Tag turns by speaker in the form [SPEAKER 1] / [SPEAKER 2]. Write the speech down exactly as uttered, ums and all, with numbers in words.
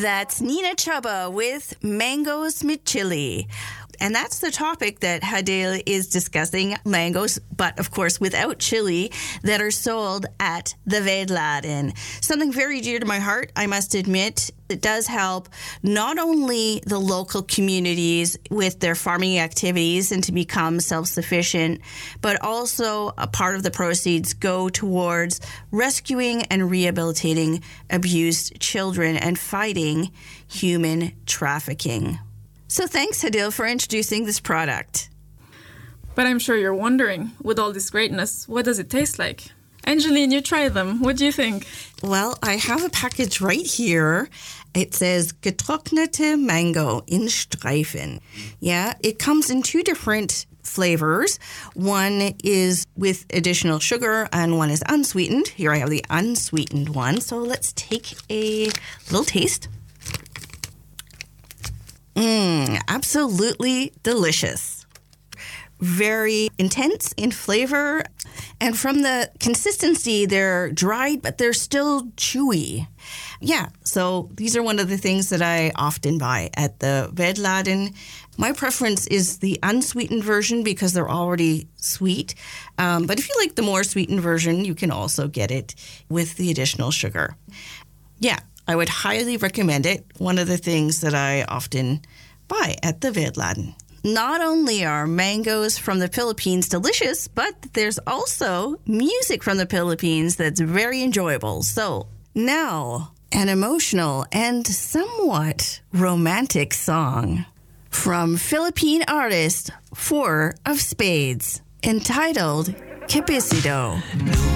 [SPEAKER 1] That's Nina Chuba with Mangoes mit Chili. And that's the topic that Hadil is discussing, mangoes, but of course without chili, that are sold at the Vedladen. Something very dear to my heart, I must admit. It does help not only the local communities with their farming activities and to become self-sufficient, but also a part of the proceeds go towards rescuing and rehabilitating abused children and fighting human trafficking. So thanks, Hadil, for introducing this product.
[SPEAKER 2] But I'm sure you're wondering, with all this greatness, what does it taste like? Angeline, you try them. What do you think?
[SPEAKER 1] Well, I have a package right here. It says getrocknete Mango in Streifen. Yeah, it comes in two different flavors. One is with additional sugar and one is unsweetened. Here I have the unsweetened one. So let's take a little taste. Mmm, absolutely delicious. Very intense in flavor. And from the consistency, they're dried, but they're still chewy. Yeah, so these are one of the things that I often buy at the Vedladen. My preference is the unsweetened version because they're already sweet. Um, but if you like the more sweetened version, you can also get it with the additional sugar. Yeah, I would highly recommend it. One of the things that I often buy at the Vedladen. Not only are mangoes from the Philippines delicious, but there's also music from the Philippines that's very enjoyable. So now, an emotional and somewhat romantic song from Philippine artist Four of Spades, entitled Capicido.